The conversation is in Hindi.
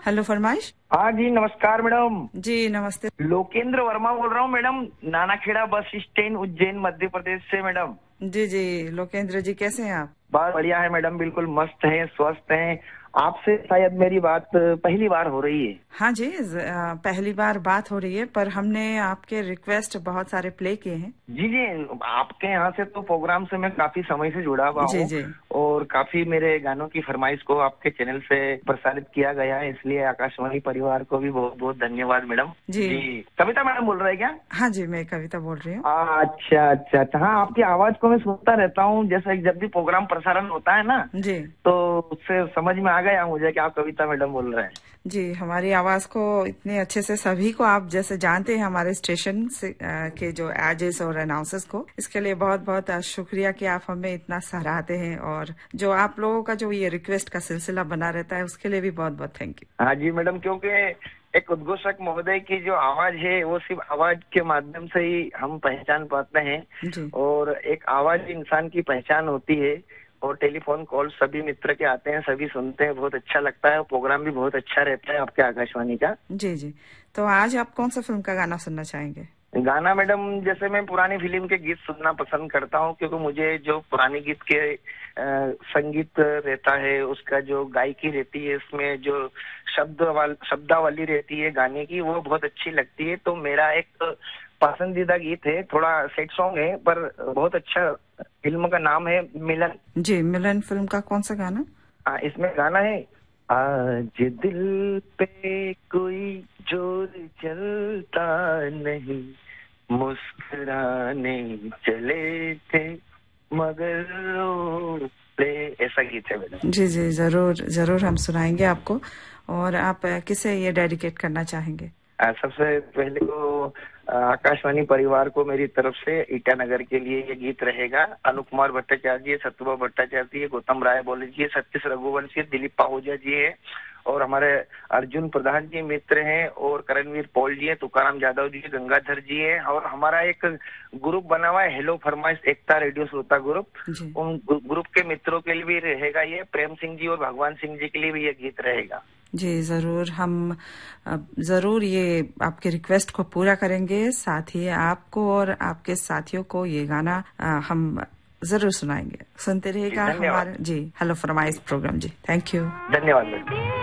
हेलो फरमाइश। हाँ जी, नमस्कार मैडम। जी नमस्ते। लोकेंद्र वर्मा बोल रहा हूँ madam, Nanakheda bus stand, Ujjain, Madhya Pradesh से मैडम। जी जी लोकेंद्र जी, कैसे हैं आप? बहुत बढ़िया है मैडम, बिल्कुल मस्त है, स्वस्थ हैं। आपसे शायद मेरी बात पहली बार हो रही है। हाँ जी, पहली बार बात हो रही है, पर हमने आपके रिक्वेस्ट बहुत सारे प्ले किए हैं। जी जी, आपके यहाँ से तो प्रोग्राम से मैं काफी समय से जुड़ा हुआ जी हूँ जी और काफी मेरे गानों की फरमाइश को आपके चैनल से प्रसारित किया गया है, इसलिए आकाशवाणी परिवार को भी बहुत बहुत धन्यवाद मैडम। जी। कविता मैडम बोल रहे हैं क्या? हाँ जी, मैं कविता बोल रही हूँ। अच्छा अच्छा अच्छा, हाँ आपकी आवाज को मैं सुनता रहता हूँ, जैसे जब भी प्रोग्राम प्रसारण होता है ना, जी तो उससे समझ में आ गया मुझे कि आप कविता मैडम बोल रहे हैं। जी, हमारी आवाज को इतने अच्छे से सभी को आप जैसे जानते हैं, हमारे स्टेशन से के जो एजेस और अनाउंसर्स को, इसके लिए बहुत बहुत शुक्रिया कि आप हमें इतना सराहते हैं, और जो आप लोगों का जो ये रिक्वेस्ट का सिलसिला बना रहता है उसके लिए भी बहुत बहुत थैंक यू। हाँ जी मैडम, क्योंकि एक उद्घोषक महोदय की जो आवाज है वो सिर्फ आवाज के माध्यम से ही हम पहचान पाते हैं, जी और एक आवाज इंसान की पहचान होती है। और टेलीफोन कॉल सभी मित्र के आते हैं, सभी सुनते हैं, बहुत अच्छा लगता है, प्रोग्राम भी बहुत अच्छा रहता है आपके आकाशवाणी का। जी जी, तो आज आप कौन सा फिल्म का गाना सुनना चाहेंगे? गाना मैडम, जैसे मैं पुरानी फिल्म के गीत सुनना पसंद करता हूँ, क्योंकि मुझे जो पुरानी गीत के संगीत रहता है, उसका जो गायकी रहती है, उसमें जो शब्दावली रहती है गाने की, वो बहुत अच्छी लगती है। तो मेरा एक पसंदीदा गीत है, थोड़ा सैड सॉन्ग है पर बहुत अच्छा। फिल्म का नाम है मिलन। जी, मिलन फिल्म का कौन सा गाना? इसमें गाना है, आज दिल पे कोई जोर चलता नहीं, मुस्कुराने चले थे मगर रो ले, ऐसा गीत है मैडम। जी जी, जरूर जरूर हम सुनाएंगे आपको। और आप किसे ये डेडिकेट करना चाहेंगे? सबसे पहले तो आकाशवाणी परिवार को मेरी तरफ से ईटानगर के लिए ये गीत रहेगा। अनु कुमार भट्टाचार्य, सतुभा भट्टाचार्य, गौतम राय बोले जी, सतीश रघुवंशी, दिलीप पाहुजा जी है, और हमारे अर्जुन प्रधान जी मित्र हैं, और करणवीर पॉल जी है, तुकाराम जाधव जी, गंगाधर जी है, और हमारा एक ग्रुप बना हुआ है, हेलो फरमाइश एकता रेडियो श्रोता ग्रुप। उन ग्रुप के मित्रों के लिए भी रहेगा ये, प्रेम सिंह जी और भगवान सिंह जी के लिए भी ये गीत रहेगा। जी जरूर, हम जरूर ये आपके रिक्वेस्ट को पूरा करेंगे, साथ ही आपको और आपके साथियों को ये गाना हम जरूर सुनाएंगे। सुनते रहेगा हमारे जी हेलो फरमाइश प्रोग्राम। जी थैंक यू, धन्यवाद।